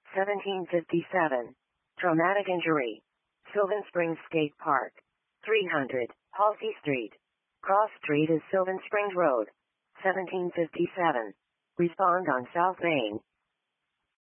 1757. Traumatic injury. Sylvan Springs Skate Park. 300. Halsey Street. Cross Street is Sylvan Springs Road. 1757. Respond on South Main.